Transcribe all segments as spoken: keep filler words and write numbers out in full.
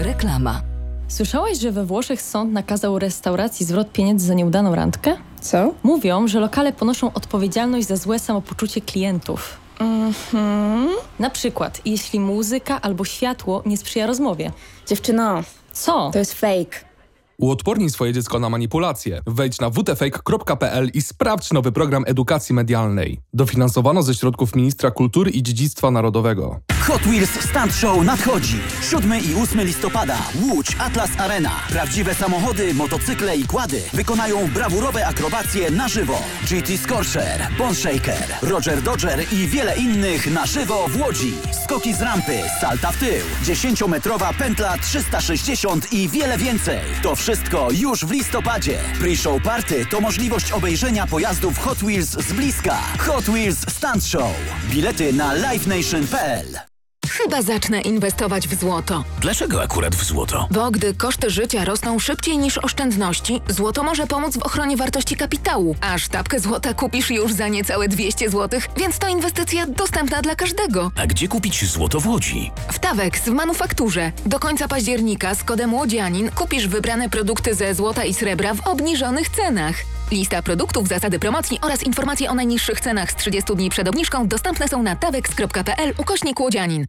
Reklama. Słyszałaś, że we Włoszech sąd nakazał restauracji zwrot pieniędzy za nieudaną randkę? Co? Mówią, że lokale ponoszą odpowiedzialność za złe samopoczucie klientów. Mhm. Na przykład, jeśli muzyka albo światło nie sprzyja rozmowie. Dziewczyno, Co? to jest fake. Uodpornij swoje dziecko na manipulacje. Wejdź na w t fake kropka p l i sprawdź nowy program edukacji medialnej. Dofinansowano ze środków Ministra Kultury i Dziedzictwa Narodowego. Hot Wheels Stunt Show nadchodzi. siódmego i ósmego listopada. Łódź Atlas Arena. Prawdziwe samochody, motocykle i quady wykonają brawurowe akrobacje na żywo. G T Scorcher, Bone Shaker, Roger Dodger i wiele innych na żywo w Łodzi. Skoki z rampy, salta w tył, dziesięciometrowa pętla trzysta sześćdziesiąt i wiele więcej. To wszystko już w listopadzie. Pre-show party to możliwość obejrzenia pojazdów Hot Wheels z bliska. Hot Wheels Stunt Show. Bilety na live nation kropka p l. Chyba zacznę inwestować w złoto. Dlaczego akurat w złoto? Bo gdy koszty życia rosną szybciej niż oszczędności, złoto może pomóc w ochronie wartości kapitału. A sztabkę złota kupisz już za niecałe dwieście złotych, więc to inwestycja dostępna dla każdego. A gdzie kupić złoto w Łodzi? W Tawex w manufakturze. Do końca października z kodem Łodzianin kupisz wybrane produkty ze złota i srebra w obniżonych cenach. Lista produktów, zasady promocji oraz informacje o najniższych cenach z trzydziestu dni przed obniżką dostępne są na tawex kropka p l ukośnik Łodzianin.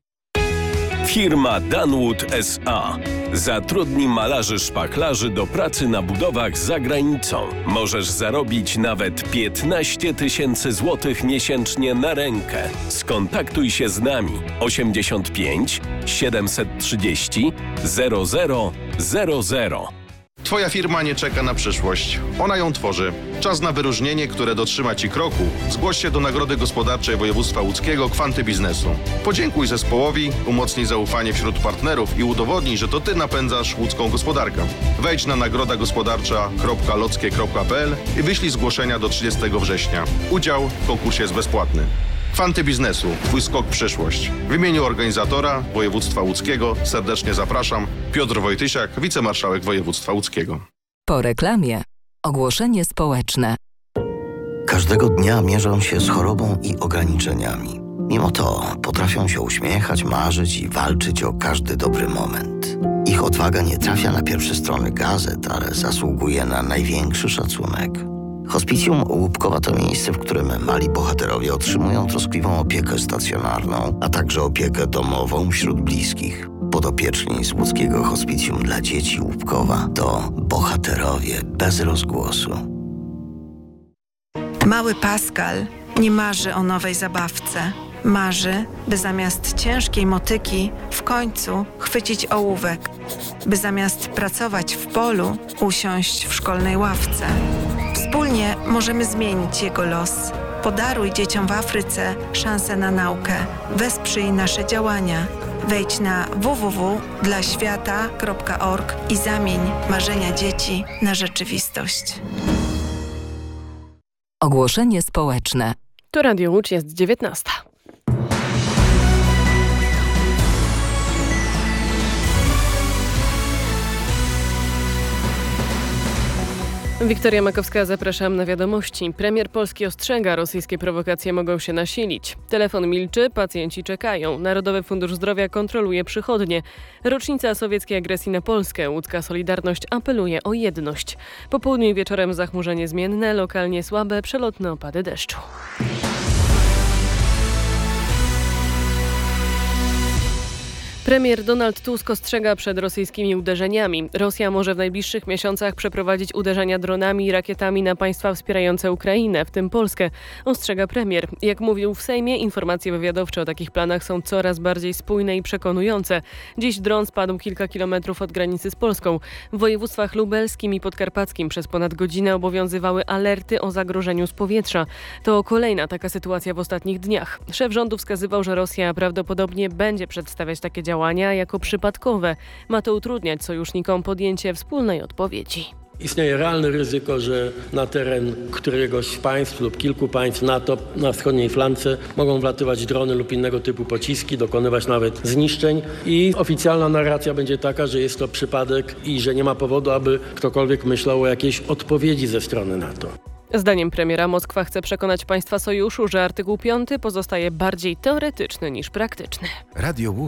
Firma Danwood S A zatrudni malarzy szpachlarzy do pracy na budowach za granicą. Możesz zarobić nawet piętnaście tysięcy złotych miesięcznie na rękę. Skontaktuj się z nami osiemdziesiąt pięć siedemset trzydzieści zero zero zero zero. Twoja firma nie czeka na przyszłość. Ona ją tworzy. Czas na wyróżnienie, które dotrzyma Ci kroku. Zgłoś się do Nagrody Gospodarczej Województwa Łódzkiego Kwanty Biznesu. Podziękuj zespołowi, umocnij zaufanie wśród partnerów i udowodnij, że to Ty napędzasz łódzką gospodarkę. Wejdź na nagroda gospodarcza kropka lockie kropka p l i wyślij zgłoszenia do trzydziestego września. Udział w konkursie jest bezpłatny. Kwanty Biznesu. Twój skok w przyszłość. W imieniu organizatora Województwa Łódzkiego serdecznie zapraszam. Piotr Wojtysiak, wicemarszałek Województwa Łódzkiego. Po reklamie ogłoszenie społeczne. Każdego dnia mierzą się z chorobą i ograniczeniami. Mimo to potrafią się uśmiechać, marzyć i walczyć o każdy dobry moment. Ich odwaga nie trafia na pierwsze strony gazet, ale zasługuje na największy szacunek. Hospicjum Łupkowa to miejsce, w którym mali bohaterowie otrzymują troskliwą opiekę stacjonarną, a także opiekę domową wśród bliskich. Podopieczni z łódzkiego hospicjum dla dzieci Łupkowa to bohaterowie bez rozgłosu. Mały Pascal nie marzy o nowej zabawce. Marzy, by zamiast ciężkiej motyki w końcu chwycić ołówek, by zamiast pracować w polu usiąść w szkolnej ławce. Wspólnie możemy zmienić jego los. Podaruj dzieciom w Afryce szansę na naukę. Wesprzyj nasze działania. Wejdź na w w w kropka dla świata kropka org i zamień marzenia dzieci na rzeczywistość. Ogłoszenie społeczne. To Radio Łódź, jest dziewiętnasta. Wiktoria Makowska, zapraszam na wiadomości. Premier Polski ostrzega, rosyjskie prowokacje mogą się nasilić. Telefon milczy, pacjenci czekają. Narodowy Fundusz Zdrowia kontroluje przychodnie. Rocznica sowieckiej agresji na Polskę. Łódzka Solidarność apeluje o jedność. Po południu i wieczorem zachmurzenie zmienne, lokalnie słabe, przelotne opady deszczu. Premier Donald Tusk ostrzega przed rosyjskimi uderzeniami. Rosja może w najbliższych miesiącach przeprowadzić uderzenia dronami i rakietami na państwa wspierające Ukrainę, w tym Polskę, ostrzega premier. Jak mówił w Sejmie, informacje wywiadowcze o takich planach są coraz bardziej spójne i przekonujące. Dziś dron spadł kilka kilometrów od granicy z Polską. W województwach lubelskim i podkarpackim przez ponad godzinę obowiązywały alerty o zagrożeniu z powietrza. To kolejna taka sytuacja w ostatnich dniach. Szef rządu wskazywał, że Rosja prawdopodobnie będzie przedstawiać takie działania działania jako przypadkowe. Ma to utrudniać sojusznikom podjęcie wspólnej odpowiedzi. Istnieje realne ryzyko, że na teren któregoś z państw lub kilku państw NATO na wschodniej flance mogą wlatywać drony lub innego typu pociski, dokonywać nawet zniszczeń i oficjalna narracja będzie taka, że jest to przypadek i że nie ma powodu, aby ktokolwiek myślał o jakiejś odpowiedzi ze strony NATO. Zdaniem premiera Moskwa chce przekonać państwa sojuszu, że artykuł piąty pozostaje bardziej teoretyczny niż praktyczny. Radio Łódź.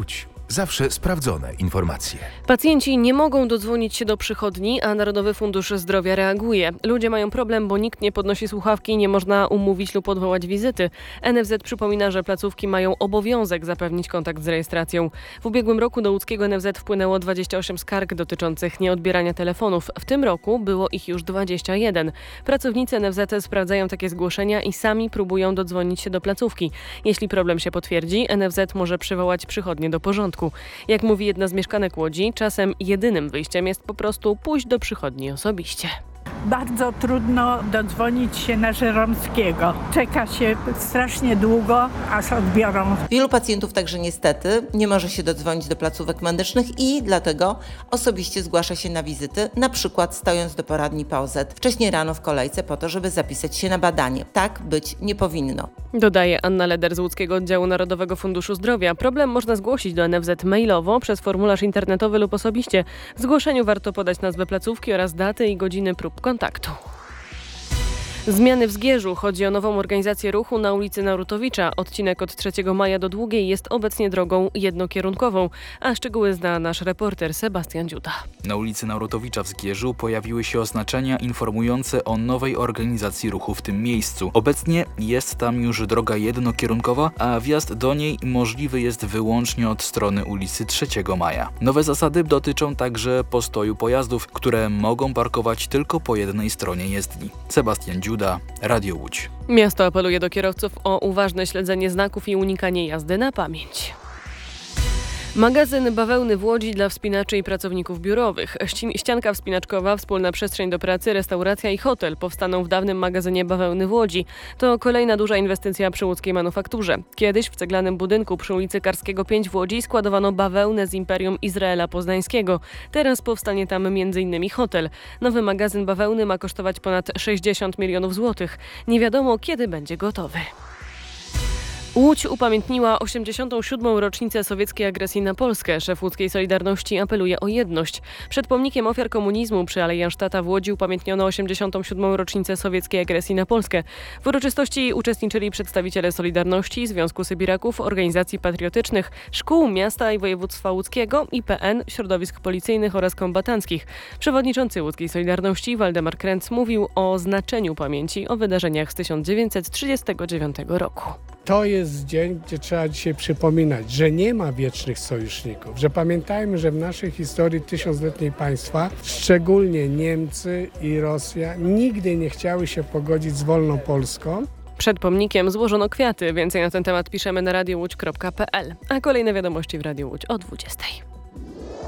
Zawsze sprawdzone informacje. Pacjenci nie mogą dodzwonić się do przychodni, a Narodowy Fundusz Zdrowia reaguje. Ludzie mają problem, bo nikt nie podnosi słuchawki i nie można umówić lub odwołać wizyty. N F Z przypomina, że placówki mają obowiązek zapewnić kontakt z rejestracją. W ubiegłym roku do łódzkiego N F Z wpłynęło dwadzieścia osiem skarg dotyczących nieodbierania telefonów. W tym roku było ich już dwadzieścia jeden. Pracownicy N F Z sprawdzają takie zgłoszenia i sami próbują dodzwonić się do placówki. Jeśli problem się potwierdzi, N F Z może przywołać przychodnię do porządku. Jak mówi jedna z mieszkanek Łodzi, czasem jedynym wyjściem jest po prostu pójść do przychodni osobiście. Bardzo trudno dodzwonić się na Żeromskiego. Czeka się strasznie długo, aż odbiorą. Wielu pacjentów także niestety nie może się dodzwonić do placówek medycznych i dlatego osobiście zgłasza się na wizyty, na przykład stojąc do poradni P O Z wcześniej rano w kolejce po to, żeby zapisać się na badanie. Tak być nie powinno. Dodaje Anna Leder z łódzkiego oddziału Narodowego Funduszu Zdrowia. Problem można zgłosić do N F Z mailowo, przez formularz internetowy lub osobiście. W zgłoszeniu warto podać nazwę placówki oraz daty i godziny prób kontaktu. Zmiany w Zgierzu. Chodzi o nową organizację ruchu na ulicy Narutowicza. Odcinek od trzeciego maja do Długiej jest obecnie drogą jednokierunkową, a szczegóły zna nasz reporter Sebastian Dziuda. Na ulicy Narutowicza w Zgierzu pojawiły się oznaczenia informujące o nowej organizacji ruchu w tym miejscu. Obecnie jest tam już droga jednokierunkowa, a wjazd do niej możliwy jest wyłącznie od strony ulicy trzeciego maja. Nowe zasady dotyczą także postoju pojazdów, które mogą parkować tylko po jednej stronie jezdni. Sebastian Dziuda, Radio Łódź. Miasto apeluje do kierowców o uważne śledzenie znaków i unikanie jazdy na pamięć. Magazyn bawełny w Łodzi dla wspinaczy i pracowników biurowych. Ścianka wspinaczkowa, wspólna przestrzeń do pracy, restauracja i hotel powstaną w dawnym magazynie bawełny w Łodzi. To kolejna duża inwestycja przy łódzkiej manufakturze. Kiedyś w ceglanym budynku przy ulicy Karskiego pięć w Łodzi składowano bawełnę z Imperium Izraela Poznańskiego. Teraz powstanie tam między innymi hotel. Nowy magazyn bawełny ma kosztować ponad sześćdziesiąt milionów złotych. Nie wiadomo, kiedy będzie gotowy. Łódź upamiętniła osiemdziesiątą siódmą rocznicę sowieckiej agresji na Polskę. Szef łódzkiej Solidarności apeluje o jedność. Przed pomnikiem ofiar komunizmu przy Alei Jansztata w Łodzi upamiętniono osiemdziesiątą siódmą rocznicę sowieckiej agresji na Polskę. W uroczystości uczestniczyli przedstawiciele Solidarności, Związku Sybiraków, organizacji patriotycznych, szkół miasta i województwa łódzkiego, I P N, środowisk policyjnych oraz kombatanckich. Przewodniczący łódzkiej Solidarności Waldemar Kręc mówił o znaczeniu pamięci o wydarzeniach z tysiąc dziewięćset trzydziestego dziewiątego roku. To jest dzień, gdzie trzeba dzisiaj przypominać, że nie ma wiecznych sojuszników, że pamiętajmy, że w naszej historii tysiącletniej państwa, szczególnie Niemcy i Rosja, nigdy nie chciały się pogodzić z wolną Polską. Przed pomnikiem złożono kwiaty. Więcej na ten temat piszemy na radio łódź kropka p l. A kolejne wiadomości w Radiu Łódź o dwudziestej.